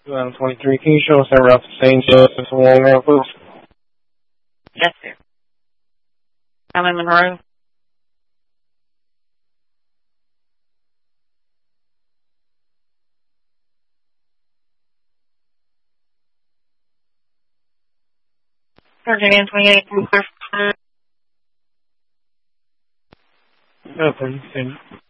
2023. Can you show us that route to St. Joseph along there, please? Yes, sir. I'm in Monroe. Virginia 28. No, please.